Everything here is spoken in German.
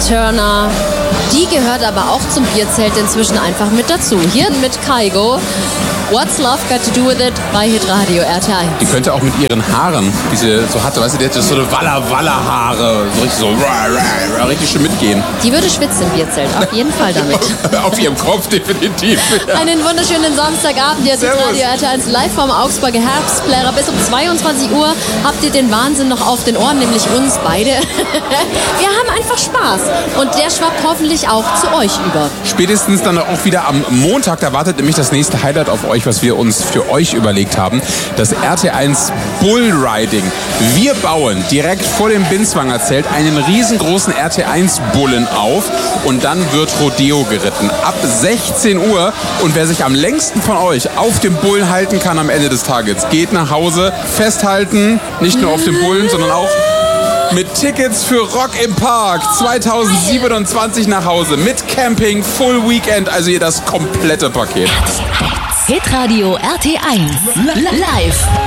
Turner. Die gehört aber auch zum Bierzelt inzwischen einfach mit dazu. Hier mit Kygo. What's Love Got to Do With It bei Hitradio RT1. Die könnte auch mit ihren Haaren, die sie so hatte, weißt du, die hätte so eine Walla-Walla-Haare, so richtig so, richtig schön mitgehen. Die würde schwitzen im Bierzelt, auf jeden Fall damit. Auf ihrem Kopf definitiv. Einen wunderschönen Samstagabend, jetzt ist Radio RT1 live vom Augsburger Herbstplärrer. Bis um 22 Uhr habt ihr den Wahnsinn noch auf den Ohren, nämlich uns beide. Wir haben einfach Spaß und der schwappt hoffentlich auch zu euch über. Spätestens dann auch wieder am Montag, da wartet nämlich das nächste Highlight auf euch, was wir uns für euch überlegt haben. Das RT1 Bullriding. Wir bauen direkt vor dem Binswanger Zelt einen riesengroßen RT1 Bullen auf und dann wird Rodeo geritten. Ab 16 Uhr und wer sich am längsten von euch auf dem Bullen halten kann am Ende des Tages, geht nach Hause, festhalten, nicht nur auf dem Bullen, sondern auch mit Tickets für Rock im Park 2027 nach Hause. Mit Camping, Full Weekend, also hier das komplette Paket. Hitradio RT1 live.